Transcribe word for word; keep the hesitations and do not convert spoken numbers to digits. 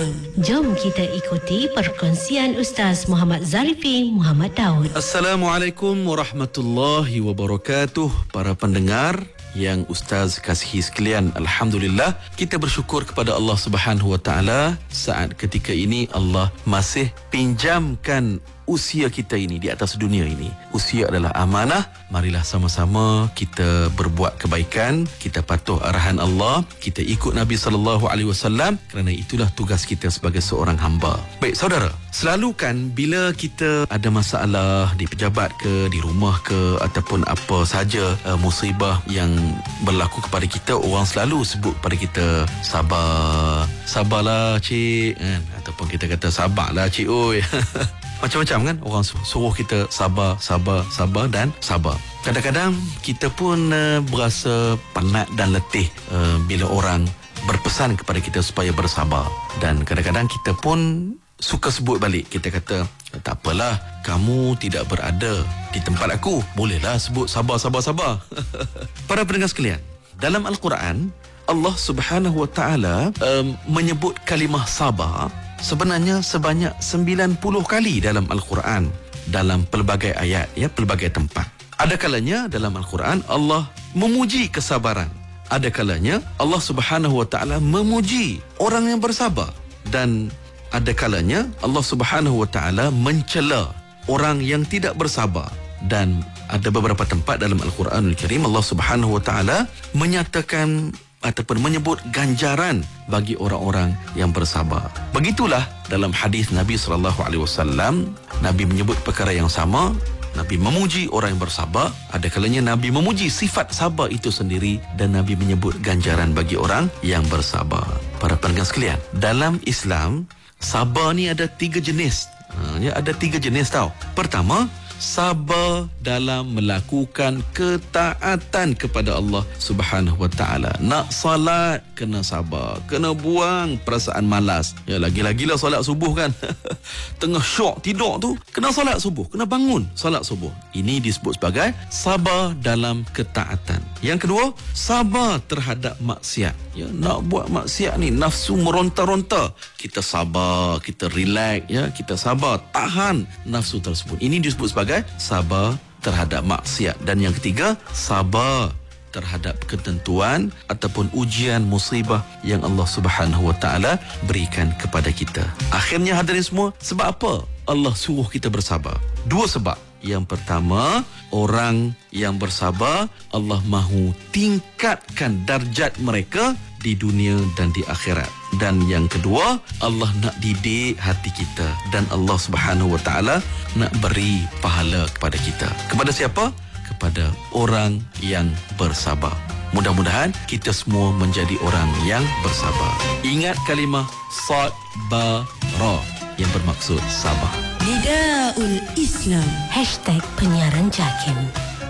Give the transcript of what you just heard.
Islam. Jom kita ikuti perkongsian Ustaz Muhammad Zarifin Muhammad Daud. Assalamualaikum warahmatullahi wabarakatuh. Para pendengar yang Ustaz kasihi sekalian, alhamdulillah kita bersyukur kepada Allah Subhanahu wa taala saat ketika ini Allah masih pinjamkan usia kita ini di atas dunia ini. Usia adalah amanah. Marilah sama-sama kita berbuat kebaikan, kita patuh arahan Allah, kita ikut Nabi sallallahu alaihi wasallam, kerana itulah tugas kita sebagai seorang hamba. Baik saudara, selalu kan bila kita ada masalah di pejabat ke, di rumah ke, ataupun apa saja uh, musibah yang berlaku kepada kita, orang selalu sebut kepada kita, sabar, sabarlah cik, kan? Ataupun kita kata sabarlah cik oi. Macam-macam kan, orang suruh kita sabar, sabar, sabar dan sabar. Kadang-kadang kita pun uh, berasa penat dan letih uh, bila orang berpesan kepada kita supaya bersabar. Dan kadang-kadang kita pun suka sebut balik. Kita kata, tak apalah, kamu tidak berada di tempat aku, bolehlah sebut sabar, sabar, sabar. Para pendengar sekalian, dalam Al-Quran, Allah Subhanahu wa taala um, menyebut kalimah sabar sebenarnya sebanyak sembilan puluh kali dalam Al-Quran, dalam pelbagai ayat, ya, pelbagai tempat. Ada kalanya dalam Al-Quran Allah memuji kesabaran. Ada kalanya Allah Subhanahu wa taala memuji orang yang bersabar, dan ada kalanya Allah Subhanahu wa taala mencela orang yang tidak bersabar. Dan ada beberapa tempat dalam Al-Quranul Karim Allah Subhanahu wa taala menyatakan ataupun menyebut ganjaran bagi orang-orang yang bersabar. Begitulah dalam hadis Nabi sallallahu alaihi wasallam, Nabi menyebut perkara yang sama. Nabi memuji orang yang bersabar, ada kalanya Nabi memuji sifat sabar itu sendiri, dan Nabi menyebut ganjaran bagi orang yang bersabar. Para pendengar sekalian, dalam Islam sabar ni ada tiga jenis. Ha, ya, ada tiga jenis tau. Pertama, sabar dalam melakukan ketaatan kepada Allah Subhanahu wa taala. Nak salat kena sabar, kena buang perasaan malas. Ya, lagi-lagilah solat subuh kan. Tengah syok tidur tu, kena solat subuh, kena bangun solat subuh. Ini disebut sebagai sabar dalam ketaatan. Yang kedua, sabar terhadap maksiat. Ya, nak buat maksiat ni nafsu meronta-ronta, kita sabar, kita relax, ya, kita sabar, tahan nafsu tersebut. Ini disebut sebagai sabar terhadap maksiat. Dan yang ketiga, sabar terhadap ketentuan ataupun ujian musibah yang Allah Subhanahu wa taala berikan kepada kita. Akhirnya hadirin semua, sebab apa Allah suruh kita bersabar? Dua sebab. Yang pertama, orang yang bersabar Allah mahu tingkatkan darjat mereka di dunia dan di akhirat. Dan yang kedua, Allah nak didik hati kita, dan Allah Subhanahu wa taala nak beri pahala kepada kita. Kepada siapa? Kepada orang yang bersabar. Mudah-mudahan kita semua menjadi orang yang bersabar. Ingat kalimah sabara yang bermaksud sabar. Nidaul Islam. Hashtag penyiaran JAKIM.